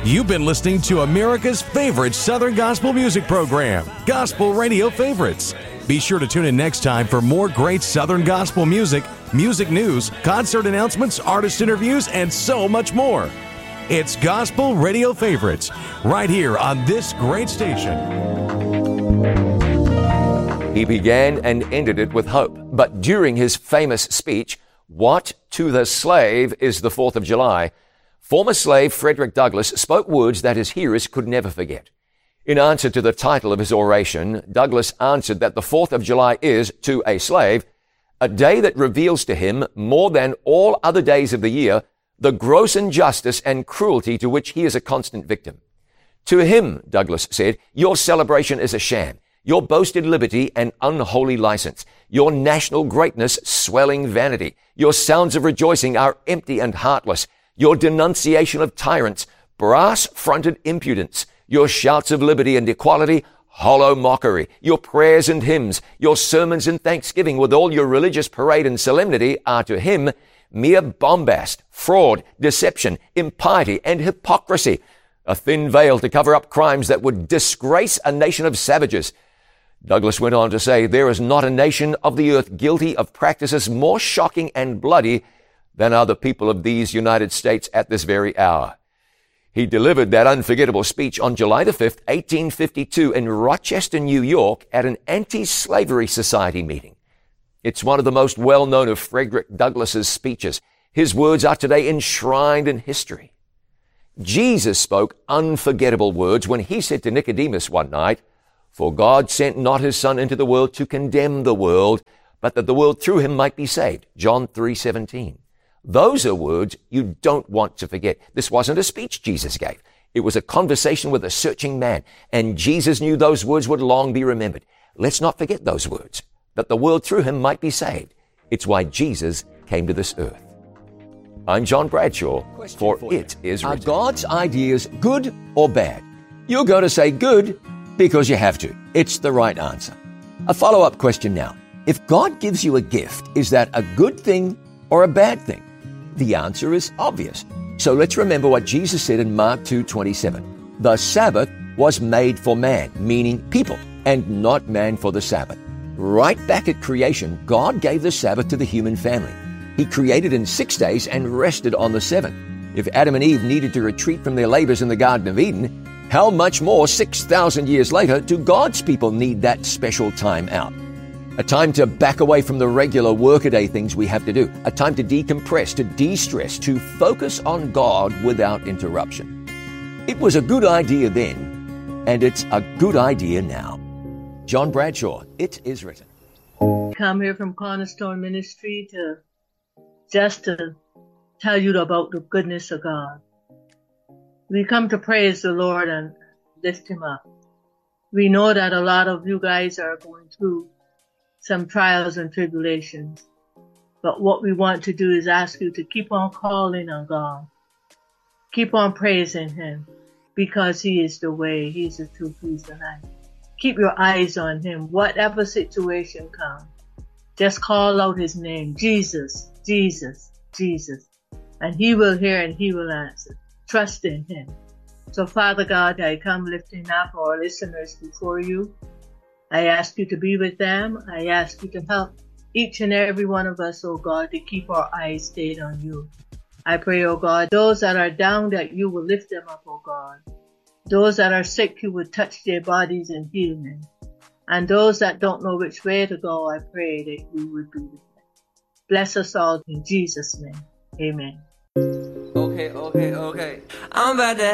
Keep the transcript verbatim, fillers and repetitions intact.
You've been listening to America's favorite Southern gospel music program, Gospel Radio Favorites. Be sure to tune in next time for more great Southern gospel music, music news, concert announcements, artist interviews, and so much more. It's Gospel Radio Favorites, right here on this great station. He began and ended it with hope. But during his famous speech, "What to the slave is the fourth of July?" former slave Frederick Douglass spoke words that his hearers could never forget. In answer to the title of his oration, Douglass answered that the fourth of July is, to a slave, a day that reveals to him, more than all other days of the year, the gross injustice and cruelty to which he is a constant victim. To him, Douglass said, your celebration is a sham, your boasted liberty an unholy license, your national greatness swelling vanity, your sounds of rejoicing are empty and heartless, your denunciation of tyrants, brass-fronted impudence, your shouts of liberty and equality, hollow mockery, your prayers and hymns, your sermons and thanksgiving with all your religious parade and solemnity are to him mere bombast, fraud, deception, impiety, and hypocrisy, a thin veil to cover up crimes that would disgrace a nation of savages. Douglass went on to say, there is not a nation of the earth guilty of practices more shocking and bloody than are the people of these United States at this very hour. He delivered that unforgettable speech on July the fifth, eighteen fifty-two in Rochester, New York at an anti-slavery society meeting. It's one of the most well-known of Frederick Douglass's speeches. His words are today enshrined in history. Jesus spoke unforgettable words when he said to Nicodemus one night, "For God sent not his Son into the world to condemn the world, but that the world through him might be saved." John three seventeen. Those are words you don't want to forget. This wasn't a speech Jesus gave. It was a conversation with a searching man, and Jesus knew those words would long be remembered. Let's not forget those words, that the world through him might be saved. It's why Jesus came to this earth. I'm John Bradshaw, for It Is Written. Are God's ideas good or bad? You're going to say good because you have to. It's the right answer. A follow-up question now. If God gives you a gift, is that a good thing or a bad thing? The answer is obvious. So let's remember what Jesus said in Mark two twenty-seven. The Sabbath was made for man, meaning people, and not man for the Sabbath. Right back at creation, God gave the Sabbath to the human family. He created in six days and rested on the seventh. If Adam and Eve needed to retreat from their labors in the Garden of Eden, how much more six thousand years later do God's people need that special time out? A time to back away from the regular workaday things we have to do. A time to decompress, to de-stress, to focus on God without interruption. It was a good idea then, and it's a good idea now. John Bradshaw, It Is Written. Come here from Cornerstone Ministry to just to tell you about the goodness of God. We come to praise the Lord and lift him up. We know that a lot of you guys are going through some trials and tribulations. But what we want to do is ask you to keep on calling on God. Keep on praising him, because he is the way, he is the truth, he is the life. Keep your eyes on him. Whatever situation comes, just call out his name, Jesus, Jesus, Jesus. And he will hear and he will answer. Trust in him. So Father God, I come lifting up our listeners before you. I ask you to be with them. I ask you to help each and every one of us, oh God, to keep our eyes stayed on you. I pray, oh God, those that are down, that you will lift them up, oh God. Those that are sick, you will touch their bodies and heal them. And those that don't know which way to go, I pray that you would be with them. Bless us all in Jesus' name. Amen. Okay, okay, okay. I'm about to